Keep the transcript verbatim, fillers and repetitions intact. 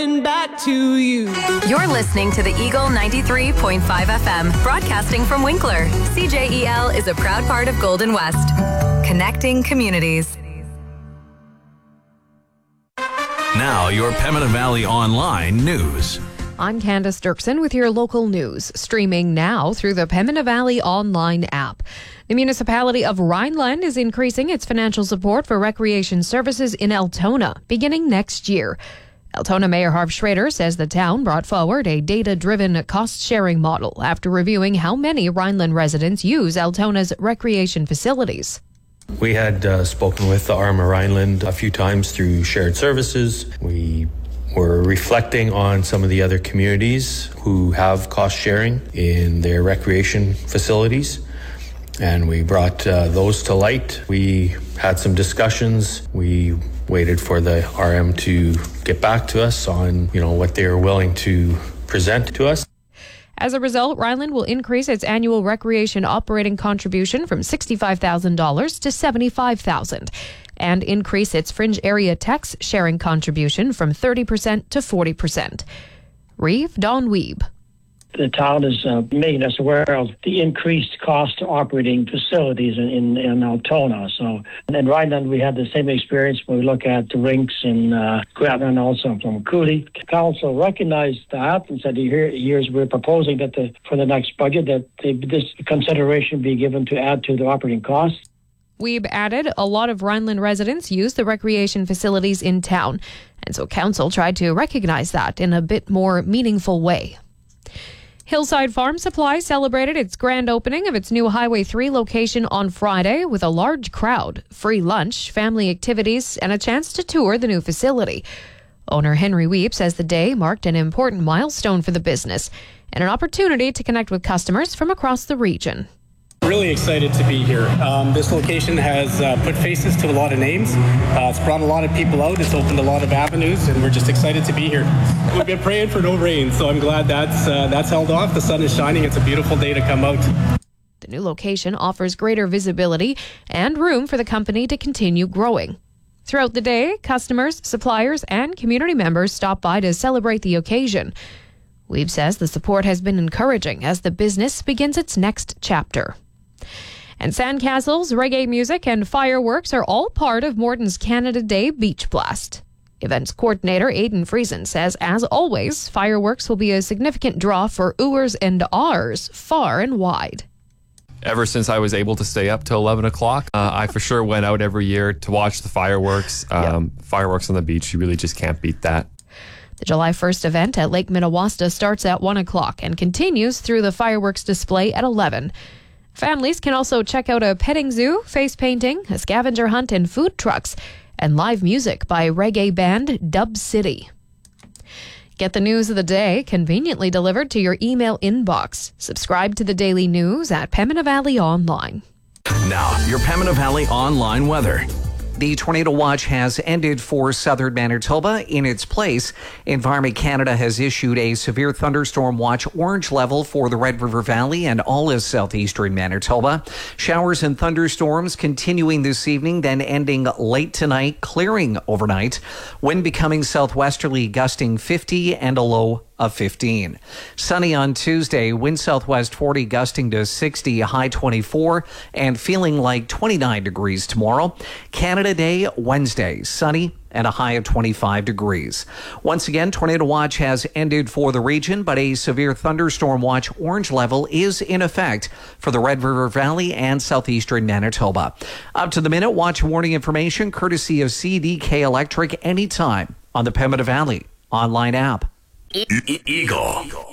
Back to you. You're listening to the Eagle ninety-three point five F M, broadcasting from Winkler. C J E L is a proud part of Golden West, connecting communities. Now, your Pembina Valley Online news. I'm Candace Dirksen with your local news, streaming now through the Pembina Valley Online app. The municipality of Rhineland is increasing its financial support for recreation services in Altona beginning next year. Altona Mayor Harv Schrader says the town brought forward a data-driven cost-sharing model after reviewing how many Rhineland residents use Altona's recreation facilities. We had uh, spoken with the Arma Rhineland a few times through shared services. We were reflecting on some of the other communities who have cost-sharing in their recreation facilities, and we brought uh, those to light. We had some discussions. We waited for the R M to get back to us on, you know, what they were willing to present to us. As a result, Rhineland will increase its annual recreation operating contribution from sixty-five thousand dollars to seventy-five thousand dollars and increase its fringe area tax sharing contribution from thirty percent to forty percent. Reeve Don Weeb. The town is uh, making us aware of the increased cost to operating facilities in, in, in Altona. So in Rhineland, we had the same experience when we look at the rinks in uh, Grattan and also from Cooley. Council recognized that and said here years we're proposing that the, for the next budget that they, this consideration be given to add to the operating costs. Weeb added a lot of Rhineland residents use the recreation facilities in town, and so council tried to recognize that in a bit more meaningful way. Hillside Farm Supply celebrated its grand opening of its new Highway three location on Friday with a large crowd, free lunch, family activities, and a chance to tour the new facility. Owner Henry Weep says the day marked an important milestone for the business and an opportunity to connect with customers from across the region. Really excited to be here. Um, this location has uh, put faces to a lot of names. Uh, it's brought a lot of people out. It's opened a lot of avenues, and we're just excited to be here. We've been praying for no rain, so I'm glad that's uh, that's held off. The sun is shining. It's a beautiful day to come out. The new location offers greater visibility and room for the company to continue growing. Throughout the day, customers, suppliers, and community members stop by to celebrate the occasion. Weeb says the support has been encouraging as the business begins its next chapter. And sandcastles, reggae music, and fireworks are all part of Morton's Canada Day Beach Blast. Events coordinator Aidan Friesen says, as always, fireworks will be a significant draw for ooers and ahs far and wide. Ever since I was able to stay up till eleven o'clock, uh, I for sure went out every year to watch the fireworks. Um, yep. Fireworks on the beach, you really just can't beat that. The July first event at Lake Minnewaska starts at one o'clock and continues through the fireworks display at eleven. Families can also check out a petting zoo, face painting, a scavenger hunt, and food trucks, and live music by reggae band Dub City. Get the news of the day conveniently delivered to your email inbox. Subscribe to the daily news at Pembina Valley Online. Now, your Pembina Valley Online weather. The tornado watch has ended for southern Manitoba. In its place, Environment Canada has issued a severe thunderstorm watch orange level for the Red River Valley and all of southeastern Manitoba. Showers and thunderstorms continuing this evening, then ending late tonight, clearing overnight. Wind becoming southwesterly, gusting fifty and a low of fifteen. Sunny on Tuesday, wind southwest forty, gusting to sixty, high twenty-four, and feeling like twenty-nine degrees tomorrow. Canada Day, Wednesday, sunny and a high of twenty-five degrees. Once again, tornado watch has ended for the region, but a severe thunderstorm watch orange level is in effect for the Red River Valley and southeastern Manitoba. Up to the minute watch warning information courtesy of C D K Electric anytime on the Pembina Valley Online app. E- E- Eagle.